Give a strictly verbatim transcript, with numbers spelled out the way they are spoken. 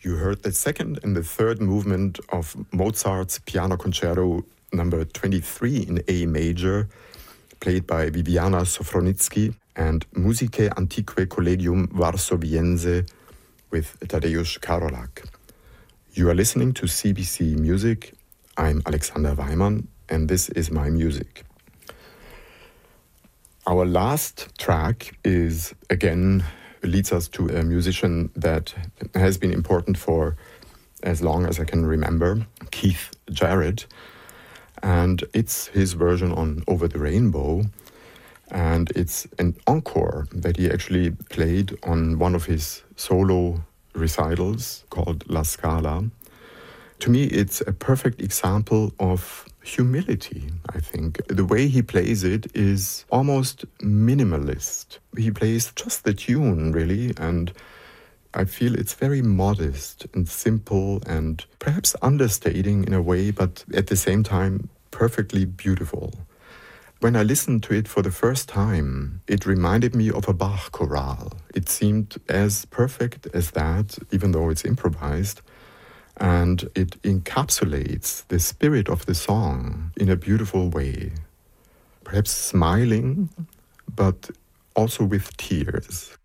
You heard the second and the third movement of Mozart's Piano Concerto number twenty-three in A major, played by Viviana Sofronitsky, and Musicae Antiquae Collegium Varsoviense with Tadeusz Karolak. You are listening to C B C Music. I'm Alexander Weimann, and this is my music. Our last track is, again, leads us to a musician that has been important for as long as I can remember, Keith Jarrett. And it's his version on Over the Rainbow. And it's an encore that he actually played on one of his solo recitals called La Scala. To me, it's a perfect example of humility, I think. The way he plays it is almost minimalist. He plays just the tune, really, and I feel it's very modest and simple and perhaps understating in a way, but at the same time, perfectly beautiful. When I listened to it for the first time, it reminded me of a Bach chorale. It seemed as perfect as that, even though it's improvised. And it encapsulates the spirit of the song in a beautiful way. Perhaps smiling, but also with tears.